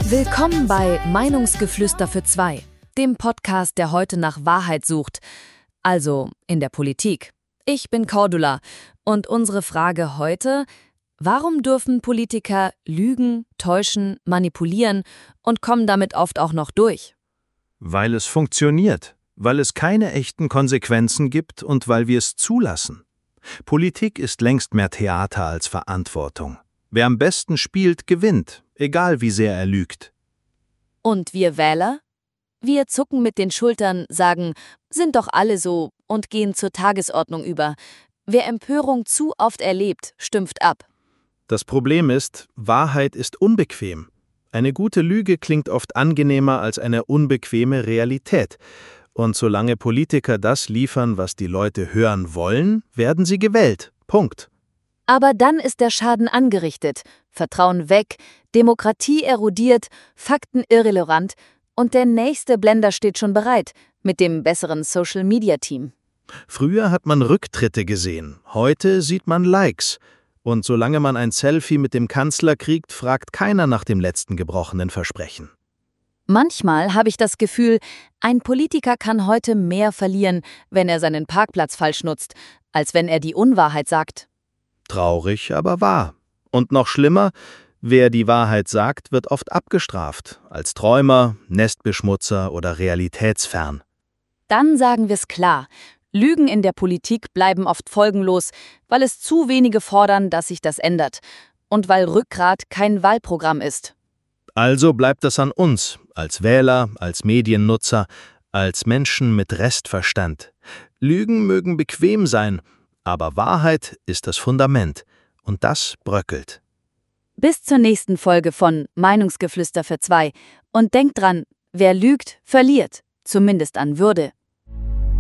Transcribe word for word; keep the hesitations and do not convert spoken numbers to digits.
Willkommen bei Meinungsgeflüster für zwei, dem Podcast, der heute nach Wahrheit sucht, also in der Politik. Ich bin Cordula und unsere Frage heute: Warum dürfen Politiker lügen, täuschen, manipulieren und kommen damit oft auch noch durch? Weil es funktioniert, weil es keine echten Konsequenzen gibt und weil wir es zulassen. Politik ist längst mehr Theater als Verantwortung. Wer am besten spielt, gewinnt, egal wie sehr er lügt. Und wir Wähler? Wir zucken mit den Schultern, sagen, sind doch alle so und gehen zur Tagesordnung über. Wer Empörung zu oft erlebt, stumpft ab. Das Problem ist, Wahrheit ist unbequem. Eine gute Lüge klingt oft angenehmer als eine unbequeme Realität. Und solange Politiker das liefern, was die Leute hören wollen, werden sie gewählt. Punkt. Aber dann ist der Schaden angerichtet, Vertrauen weg, Demokratie erodiert, Fakten irrelevant und der nächste Blender steht schon bereit mit dem besseren Social-Media-Team. Früher hat man Rücktritte gesehen, heute sieht man Likes. Und solange man ein Selfie mit dem Kanzler kriegt, fragt keiner nach dem letzten gebrochenen Versprechen. Manchmal habe ich das Gefühl, ein Politiker kann heute mehr verlieren, wenn er seinen Parkplatz falsch nutzt, als wenn er die Unwahrheit sagt. Traurig, aber wahr. Und noch schlimmer, wer die Wahrheit sagt, wird oft abgestraft, als Träumer, Nestbeschmutzer oder realitätsfern. Dann sagen wir es klar: Lügen in der Politik bleiben oft folgenlos, weil es zu wenige fordern, dass sich das ändert und weil Rückgrat kein Wahlprogramm ist. Also bleibt es an uns, als Wähler, als Mediennutzer, als Menschen mit Restverstand. Lügen mögen bequem sein, aber Wahrheit ist das Fundament und das bröckelt. Bis zur nächsten Folge von Meinungsgeflüster für zwei und denkt dran, wer lügt, verliert, zumindest an Würde.